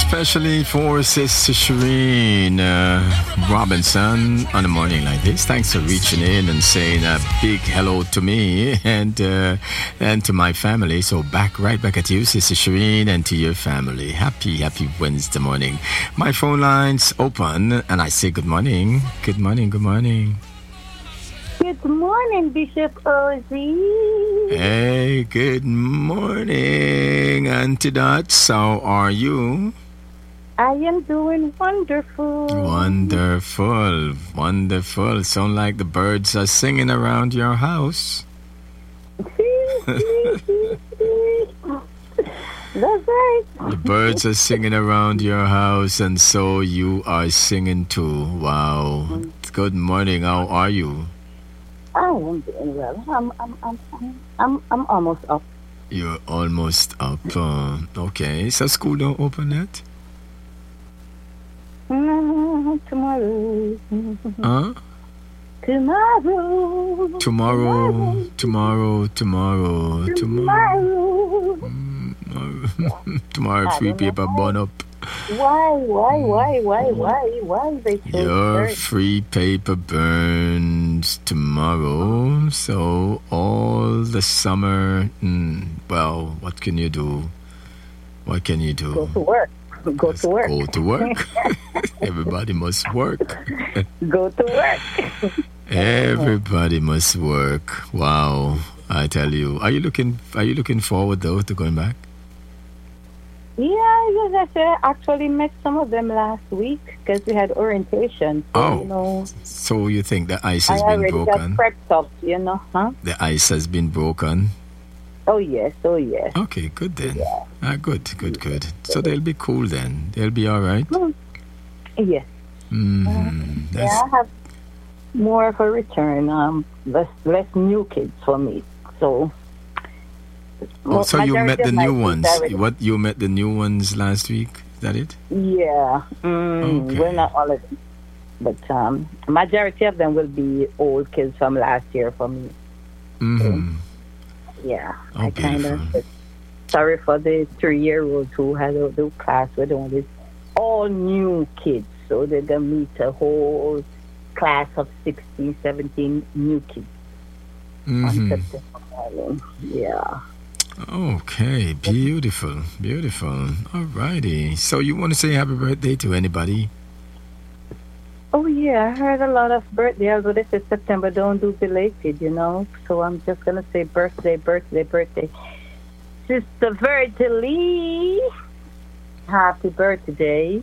especially for Sister Shireen Robinson on a morning like this. Thanks for reaching in and saying a big hello to me and to my family. So right back at you, Sister Shireen, and to your family. Happy Wednesday morning. My phone line's open, and I say good morning. Good morning. Good morning. Good morning, Bishop Ozzy. Hey, good morning, Auntie Dots. How are you? I am doing wonderful. Wonderful. Sound like the birds are singing around your house. That's right. The birds are singing around your house, and so you are singing too. Wow. Good morning. How are you? I am doing well. I'm almost up. You're almost up. Okay. So school don't open yet? Tomorrow. Huh? Tomorrow. Tomorrow, free paper burn up. Why they so Your free paper burns tomorrow. So all the summer, well, what can you do? Go to work. Go to work. Everybody must work. Go to work. Everybody must work. Wow. I tell you. Are you looking forward though to going back? Yeah, yes, I actually met some of them last week because we had orientation. So, so you think the ice has been broken? I already got prepped up, huh? The ice has been broken? Oh, yes. Okay, good then. Yeah. Good. So they'll be cool then. They'll be all right? Yes. I have more of a return. Less new kids for me. So... so you met the new ones. You met the new ones last week? Is that it? Yeah. Okay. Well, not all of them. But majority of them will be old kids from last year for me. Mm-hmm. So, yeah. Oh, I kind of sorry for the 3-year-olds who had the class with all these all new kids. So they're going to meet a whole class of 16, 17 new kids. On September morning. Yeah. Okay, beautiful. Alrighty. So you want to say happy birthday to anybody? Oh yeah, I heard a lot of birthday. Although they said September don't do belated, So I'm just gonna say birthday. Sister Virgil Lee, happy birthday.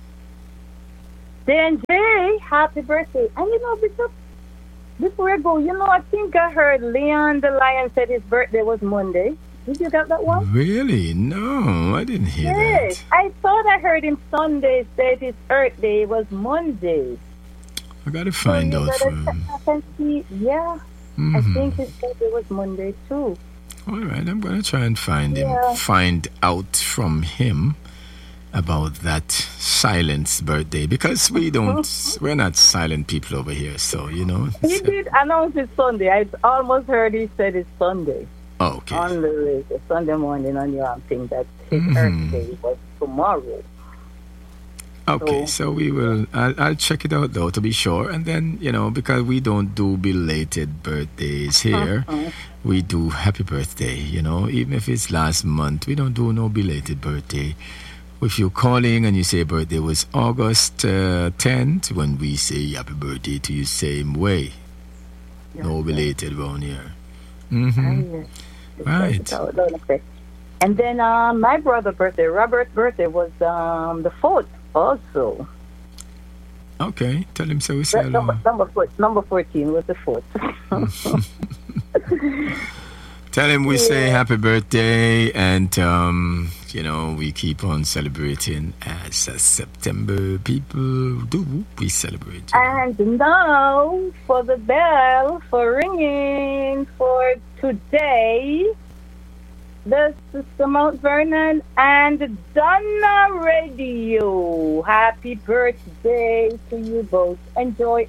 DJ, happy birthday. And Bishop, before I go, I think I heard Leon the Lion said his birthday was Monday. Did you get that one? Really? No, I didn't hear that. I thought I heard him Sunday said his birthday was Monday. I gotta find out from him. Yeah, I think his birthday was Monday too. All right, I'm gonna try and find out from him about that silent birthday, because we're not silent people over here, so He did announce it Sunday. I almost heard he said it's Sunday. Okay. On the radio, Sunday morning on your thing that his birthday was tomorrow. Okay, so we will. I'll check it out though to be sure, and then because we don't do belated birthdays here, we do happy birthday. Even if it's last month, we don't do no belated birthday. If you're calling and you say birthday was August 10th, when we say happy birthday to you, same way. No belated around here. Right. And then my brother's birthday, Robert's birthday, was the 4th also. Okay, tell him so we say hello. Number 14 was the 4th. Tell him we say happy birthday, and we keep on celebrating as September people do. We celebrate. And now for the bell for ringing for today, the Sister Mount Vernon and Donna Radio. Happy birthday to you both. Enjoy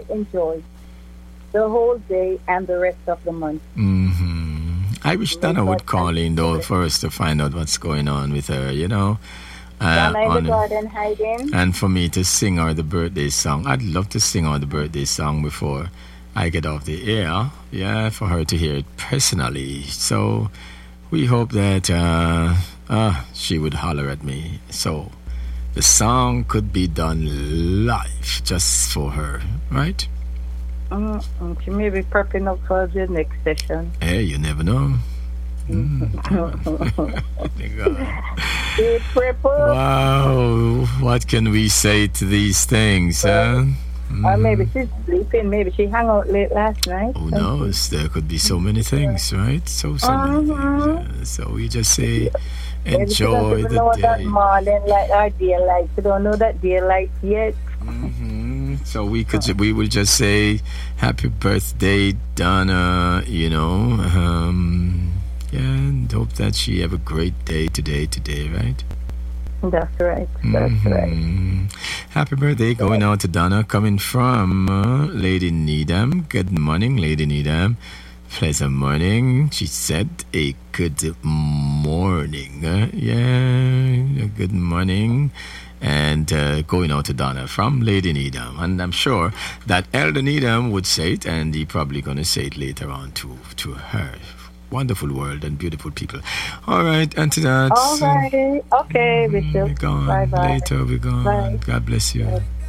the whole day and the rest of the month. I wish Donna would call in though for us to find out what's going on with her, Donna in the garden hiding. And for me to sing her the birthday song. I'd love to sing her the birthday song before I get off the air. Yeah, for her to hear it personally. So we hope that she would holler at me. So the song could be done live just for her, right? She may be prepping up for the next session. Hey, you never know. Wow, what can we say to these things, huh? Or maybe she's sleeping. Maybe she hung out late last night. Who knows? There could be so many things, right? So many things. So we just say, enjoy the day. That morning, like our daylight. You don't know that daylight yet. So we will just say, happy birthday, Donna. And hope that she have a great day today, right? That's right. That's right. Happy birthday going out to Donna, coming from Lady Needham. Good morning, Lady Needham. Pleasant morning. She said a good morning. A good morning. And going out to Donna from Lady Needham. And I'm sure that Elder Needham would say it, and he probably going to say it later on to her. Wonderful world and beautiful people. All right, and to that. All right. Okay, Bishop. We're gone. Bye-bye. Later, we're gone. Bye. God bless you. Bye.